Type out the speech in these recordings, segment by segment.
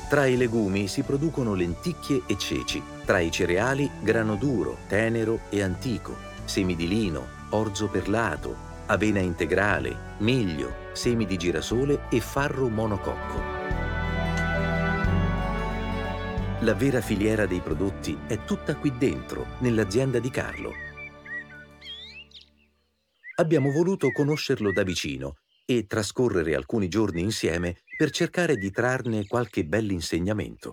Tra i legumi si producono lenticchie e ceci, tra i cereali grano duro, tenero e antico, semi di lino, orzo perlato, avena integrale, miglio, semi di girasole e farro monococco. La vera filiera dei prodotti è tutta qui dentro, nell'azienda di Carlo. Abbiamo voluto conoscerlo da vicino e trascorrere alcuni giorni insieme per cercare di trarne qualche bell'insegnamento.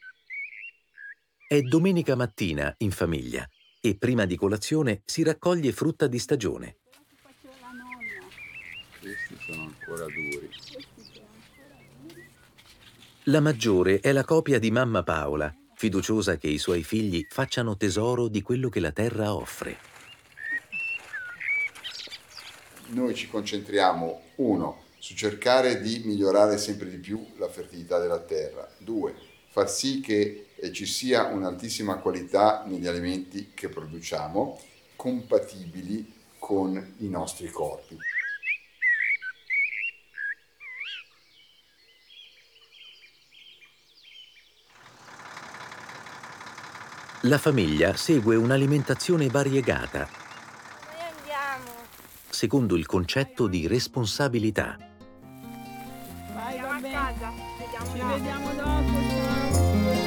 È domenica mattina in famiglia e prima di colazione si raccoglie frutta di stagione. Questi sono ancora duri. La maggiore è la copia di mamma Paola, fiduciosa che i suoi figli facciano tesoro di quello che la terra offre. Noi ci concentriamo, 1, su cercare di migliorare sempre di più la fertilità della terra, 2, far sì che ci sia un'altissima qualità negli alimenti che produciamo, compatibili con i nostri corpi. La famiglia segue un'alimentazione variegata, Noi andiamo. secondo il concetto di responsabilità. Vai, Andiamo a vabbè. casa. Vediamo Ci dopo. vediamo dopo, ciao.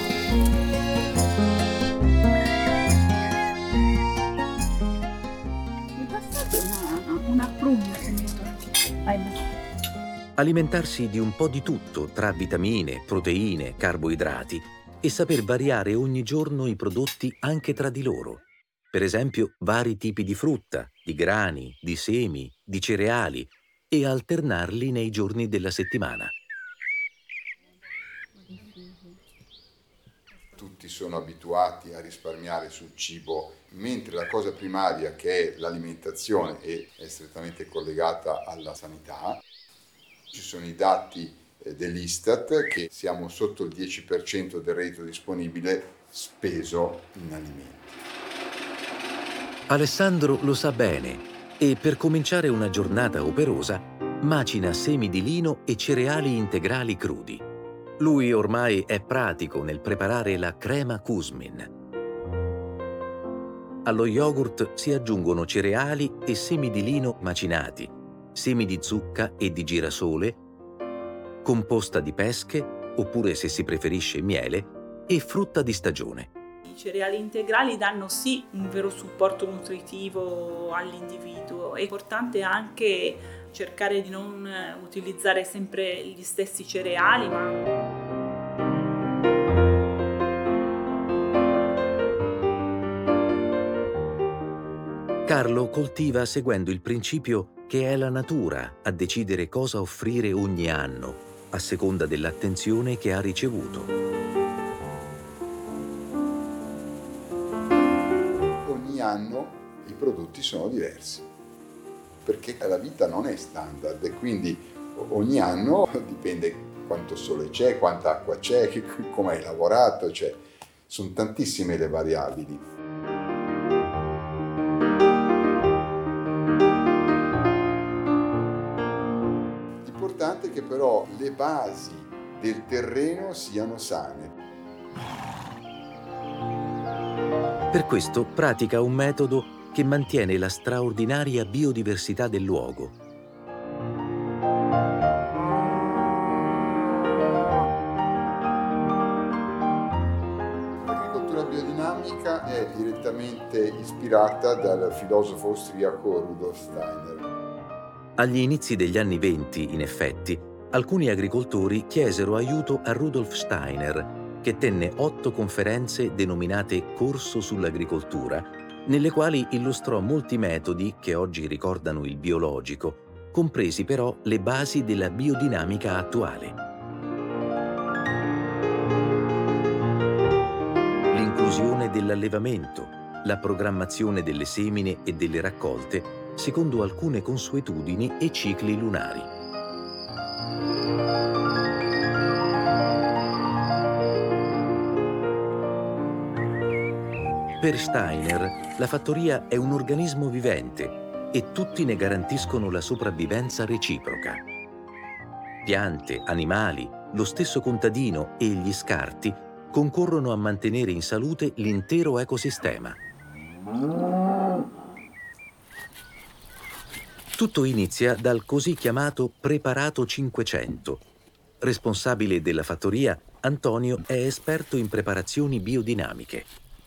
Mi passate una prugna che metto qui. Vai, vai. Alimentarsi di un po' di tutto tra vitamine, proteine, carboidrati e saper variare ogni giorno i prodotti anche tra di loro. Per esempio, vari tipi di frutta, di grani, di semi, di cereali e alternarli nei giorni della settimana. Tutti sono abituati a risparmiare sul cibo, mentre la cosa primaria, che è l'alimentazione, è strettamente collegata alla sanità. Ci sono i dati dell'Istat che siamo sotto il 10% del reddito disponibile speso in alimenti. Alessandro lo sa bene e per cominciare una giornata operosa macina semi di lino e cereali integrali crudi. Lui ormai è pratico nel preparare la crema Kuzmin. Allo yogurt si aggiungono cereali e semi di lino macinati, semi di zucca e di girasole, composta di pesche, oppure se si preferisce miele, e frutta di stagione. I cereali integrali danno sì un vero supporto nutritivo all'individuo. È importante anche cercare di non utilizzare sempre gli stessi cereali, ma Carlo coltiva seguendo il principio che è la natura a decidere cosa offrire ogni anno, a seconda dell'attenzione che ha ricevuto. Ogni anno i prodotti sono diversi, perché la vita non è standard e quindi ogni anno dipende quanto sole c'è, quanta acqua c'è, come hai lavorato, cioè, sono tantissime le variabili. L'importante è che però le basi del terreno siano sane. Per questo pratica un metodo che mantiene la straordinaria biodiversità del luogo. L'agricoltura biodinamica è direttamente ispirata dal filosofo austriaco Rudolf Steiner. Agli inizi degli anni '20, in effetti, alcuni agricoltori chiesero aiuto a Rudolf Steiner, che tenne 8 conferenze denominate Corso sull'agricoltura, nelle quali illustrò molti metodi che oggi ricordano il biologico, compresi però le basi della biodinamica attuale. L'inclusione dell'allevamento, la programmazione delle semine e delle raccolte, secondo alcune consuetudini e cicli lunari. Per Steiner, la fattoria è un organismo vivente e tutti ne garantiscono la sopravvivenza reciproca. Piante, animali, lo stesso contadino e gli scarti concorrono a mantenere in salute l'intero ecosistema. Tutto inizia dal così chiamato preparato 500. Responsabile della fattoria, Antonio è esperto in preparazioni biodinamiche.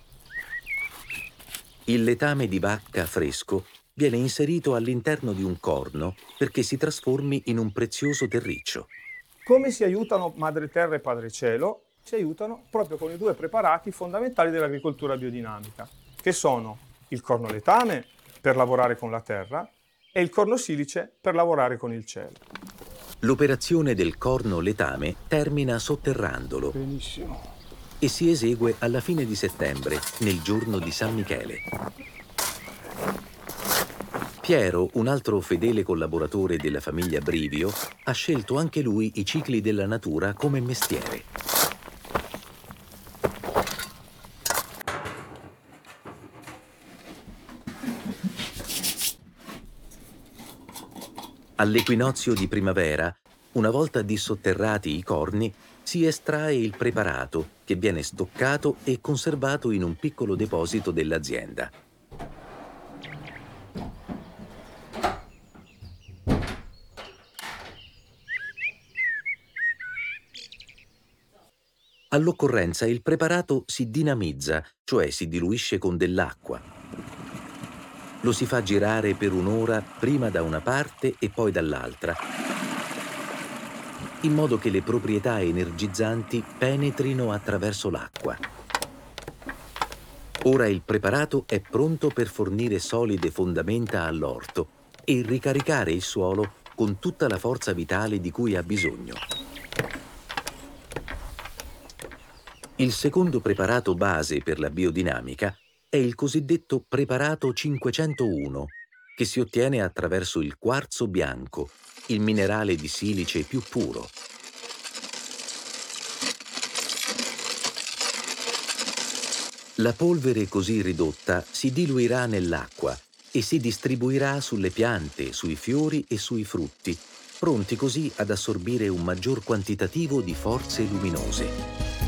Il letame di vacca fresco viene inserito all'interno di un corno perché si trasformi in un prezioso terriccio. Come si aiutano Madre Terra e Padre Cielo? Si aiutano proprio con i due preparati fondamentali dell'agricoltura biodinamica, che sono il corno letame per lavorare con la terra e il corno silice per lavorare con il cielo. L'operazione del corno letame termina sotterrandolo. Benissimo. E si esegue alla fine di settembre, nel giorno di San Michele. Piero, un altro fedele collaboratore della famiglia Brivio, ha scelto anche lui i cicli della natura come mestiere. All'equinozio di primavera, una volta dissotterrati i corni, si estrae il preparato che viene stoccato e conservato in un piccolo deposito dell'azienda. All'occorrenza il preparato si dinamizza, cioè si diluisce con dell'acqua. Lo si fa girare per un'ora prima da una parte e poi dall'altra, in modo che le proprietà energizzanti penetrino attraverso l'acqua. Ora il preparato è pronto per fornire solide fondamenta all'orto e ricaricare il suolo con tutta la forza vitale di cui ha bisogno. Il secondo preparato base per la biodinamica è il cosiddetto preparato 501, che si ottiene attraverso il quarzo bianco, il minerale di silice più puro. La polvere così ridotta si diluirà nell'acqua e si distribuirà sulle piante, sui fiori e sui frutti, pronti così ad assorbire un maggior quantitativo di forze luminose.